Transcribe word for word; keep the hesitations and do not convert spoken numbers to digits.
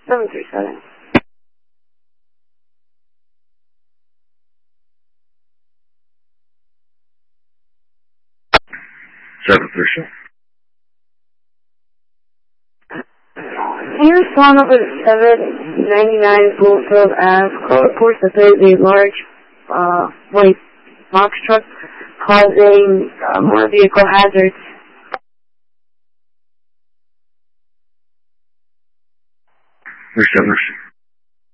seven three seven. seven three seven. Here's phone number seven ninety-nine Bloomfield Avenue. Call reports that there is a large uh, white box truck causing uh, more vehicle hazards. Reception.